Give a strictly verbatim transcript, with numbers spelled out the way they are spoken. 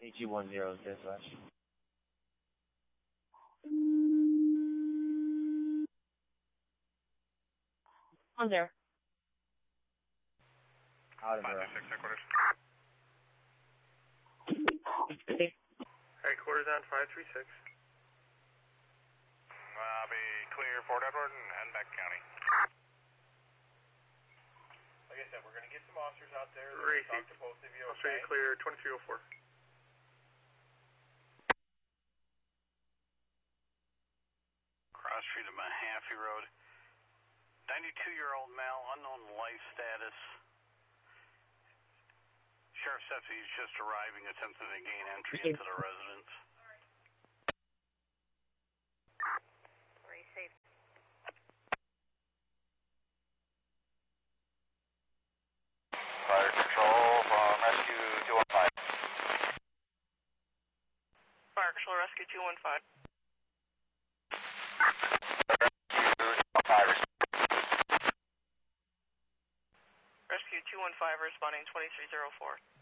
A G one zero dispatch. On there. Out of there. five two six, headquarters. Okay. Headquarters on five three six. I'll be clear Fort Edward and head back county. Like I said, we're going to get some officers out there. We're going to talk to both of you, okay? Officer, clear twenty-three oh four. Cross Street of Mahaffey Road. ninety-two-year-old male, unknown life status. Sheriff says he's just arriving, attempting to gain entry into the residence. Very safe. Fire control from rescue two one five. Fire Control Rescue two one five. Rescue two one five responding twenty-three oh four.